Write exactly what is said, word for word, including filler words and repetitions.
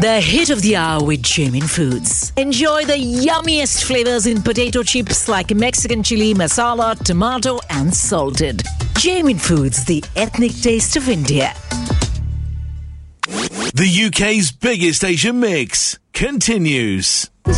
The hit of the hour with Jamin Foods. Enjoy the yummiest flavors in potato chips like Mexican chili, masala, tomato and salted. Jamin Foods, the ethnic taste of India. The U K's biggest Asian mix continues.